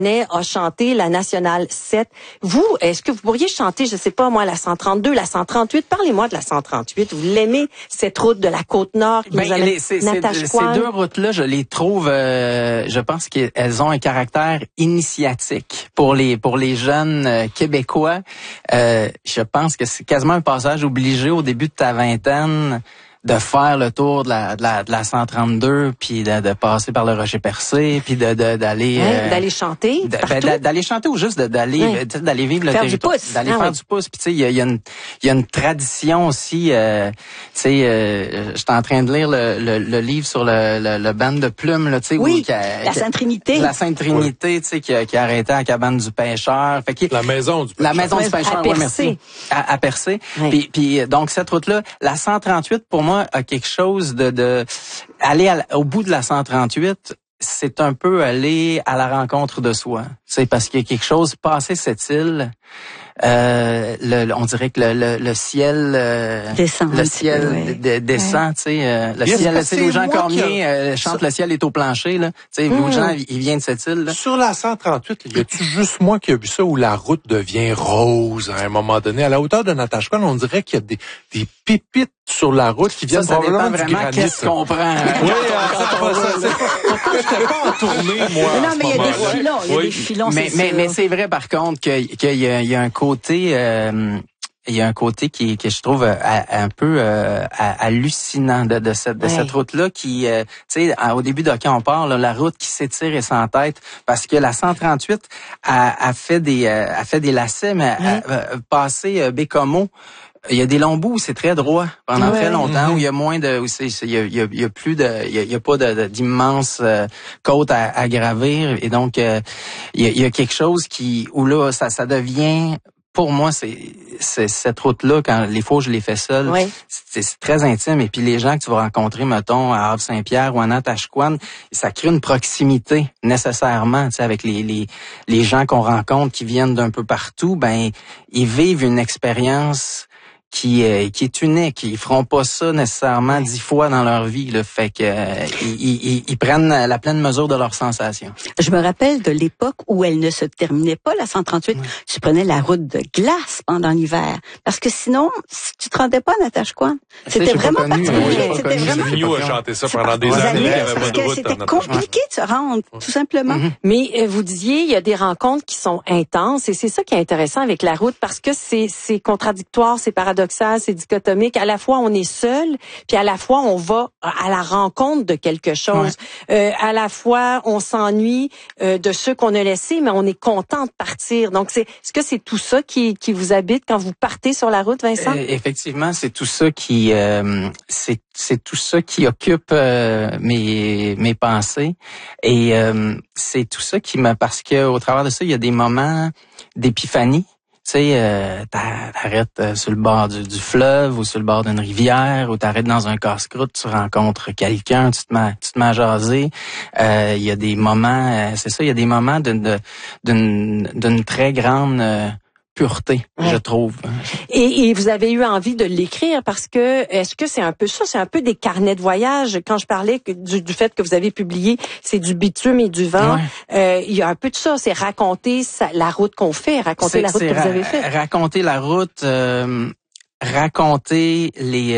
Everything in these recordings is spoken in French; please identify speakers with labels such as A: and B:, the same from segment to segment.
A: a chanté la Nationale 7. Vous, est-ce que vous pourriez chanter, je sais pas moi, la 132, la 138? Parlez-moi de la 138. Vous l'aimez, cette route de la Côte-Nord qui nous amène Natashquan?
B: Ces deux routes-là, je les trouve, je pense qu'elles ont un caractère initiatique pour les jeunes Québécois. Je pense que c'est quasiment un passage obligé au début de ta vingtaine de faire le tour de la 132, puis de passer par le Rocher Percé, puis d'aller
A: d'aller chanter
B: d'aller chanter ou juste d'aller vivre le territoire, d'aller faire du pouce. Puis tu sais, il y a une tradition aussi. Tu sais, j'étais en train de lire le livre sur le band de plumes, là, tu sais,
A: la Sainte Trinité.
B: La Sainte Trinité, tu sais, qui a arrêté à la cabane du pêcheur. Fait
C: la maison du pêcheur.
B: La maison du pêcheur, oui, merci. À Percé. Puis donc cette route-là, la 138 pour moi a quelque chose de aller au bout de la 138, c'est un peu aller à la rencontre de soi. C'est parce qu'il y a quelque chose passé cette île. On dirait que le ciel
A: descend,
B: le ciel descend, tu sais, le ciel, tu sais, les Jean Cormier chante le ciel est au plancher, là, tu sais, les gens, il vient de cette île, là.
C: Sur la 138, y a-tu juste moi qui a vu ça où la route devient rose à un moment donné? À la hauteur de Natashquan, on dirait qu'il y a des pépites sur la route qui viennent
B: probablement du granit. Qu'est-ce qu'on prend?
C: Oui, je n'étais pas en tournée, moi.
A: Non, mais il y a des filons,
B: mais c'est vrai, par contre, qu'il y a un côté, il y a un côté qui je trouve un peu hallucinant de cette route-là qui, tu sais, au début de quand on parle, là, la route qui s'étire et sans tête, parce que la 138 a fait des lacets, mais passé Bécomo. Il y a des longs bouts où c'est très droit pendant très longtemps, où il y a moins de, où il y a plus de, il y a pas d'immenses côtes à gravir, et donc il y a quelque chose où là ça devient, pour moi, c'est cette route-là, quand les fois où je l'ai fait seul, c'est très intime. Et puis les gens que tu vas rencontrer, mettons, à Havre-Saint-Pierre ou à Natashquan, ça crée une proximité nécessairement, tu sais, avec les gens qu'on rencontre qui viennent d'un peu partout. Ben, ils vivent une expérience qui est unique. Ils feront pas ça nécessairement 10 fois dans leur vie, là. Fait que ils prennent la pleine mesure de leurs sensations.
D: Je me rappelle de l'époque où elle ne se terminait pas, la 138. Tu prenais la route de glace pendant l'hiver. Parce que sinon, si tu te rendais pas à Natashquan, c'était vraiment particulier.
C: C'était vraiment... Vigneault a chanté ça pendant des années. Il y avait pas de route.
D: C'était compliqué de se rendre, tout simplement.
A: Mais vous disiez, il y a des rencontres qui sont intenses, et c'est ça qui est intéressant avec la route, parce que c'est contradictoire, c'est paradoxal, c'est dichotomique. À la fois, on est seul, puis à la fois, on va à la rencontre de quelque chose. À la fois, on s'ennuie de ceux qu'on a laissés, mais on est content de partir. Donc, est-ce que c'est tout ça qui vous habite quand vous partez sur la route, Vincent?
B: Effectivement, c'est tout ça qui c'est tout ça qui occupe mes pensées, et c'est tout ça qui parce que au travers de ça, il y a des moments d'épiphanie. Tu sais, t'arrêtes sur le bord du fleuve ou sur le bord d'une rivière, ou t'arrêtes dans un casse-croûte, tu rencontres quelqu'un, tu te mets à jaser. Il y a des moments, c'est ça, il y a des moments d'une très grande pureté, je trouve.
A: Et vous avez eu envie de l'écrire parce que, est-ce que c'est un peu ça, c'est un peu des carnets de voyage? Quand je parlais du fait que vous avez publié, c'est du bitume et du vent, il y a un peu de ça, c'est raconter la route qu'on fait, raconter la route que vous avez faite.
B: Raconter la route, raconter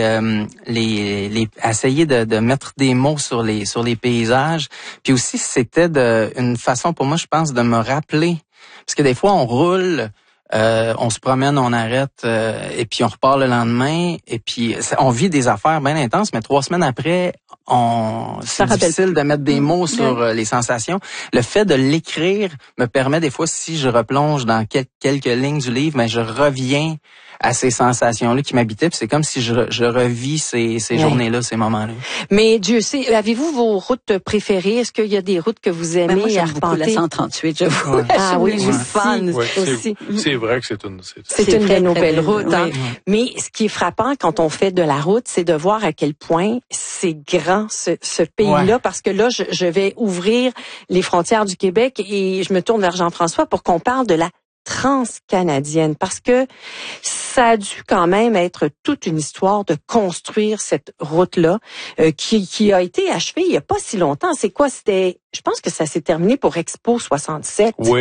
B: essayer de mettre des mots sur les paysages, puis aussi c'était une façon pour moi, je pense, de me rappeler, parce que des fois on roule, on se promène, on arrête, et puis on repart le lendemain, et puis on vit des affaires bien intenses, mais 3 semaines après, c'est difficile de mettre des mots sur les sensations. Le fait de l'écrire me permet des fois, si je replonge dans quelques lignes du livre, mais je reviens à ces sensations-là qui m'habitaient, puis c'est comme si je revis ces journées-là, ces moments-là.
A: Mais Dieu sait, avez-vous vos routes préférées? Est-ce qu'il y a des routes que vous aimez?
D: Moi, j'aime beaucoup la 138, je vous.
A: Ah oui, je suis fan
C: aussi. C'est vrai que c'est une
A: de nos belles routes. Hein. Mais ce qui est frappant quand on fait de la route, c'est de voir à quel point c'est grand ce pays-là, parce que là, je vais ouvrir les frontières du Québec et je me tourne vers Jean-François pour qu'on parle de la transcanadienne, parce que ça a dû quand même être toute une histoire de construire cette route-là qui a été achevée il y a pas si longtemps. C'est quoi? Je pense que ça s'est terminé pour Expo 67.
C: Oui.